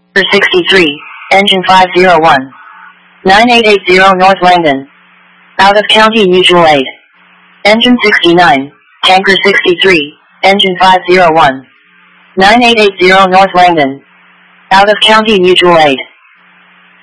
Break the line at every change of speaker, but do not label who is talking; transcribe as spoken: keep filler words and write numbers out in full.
sixty-three, engine five oh one. nine eight eight zero North Langdon. Out of county mutual aid. Engine sixty-nine, tanker sixty-three, engine five oh one. nine eight eight zero North Langdon. Out of county mutual aid.